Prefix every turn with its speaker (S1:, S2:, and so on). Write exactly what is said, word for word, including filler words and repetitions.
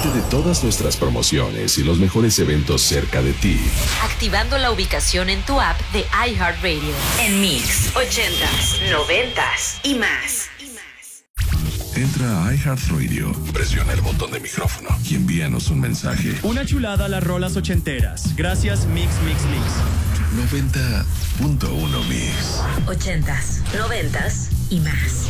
S1: Entérate de todas nuestras promociones y los mejores eventos cerca de ti,
S2: activando la ubicación en tu app de iHeartRadio.
S3: En Mix ochentas, noventas y más.
S1: Entra a iHeartRadio, presiona el botón de micrófono y envíanos un mensaje.
S4: Una chulada a las rolas ochenteras. Gracias, Mix, Mix, Mix.
S1: noventa punto uno Mix.
S3: Ochentas, noventas y más.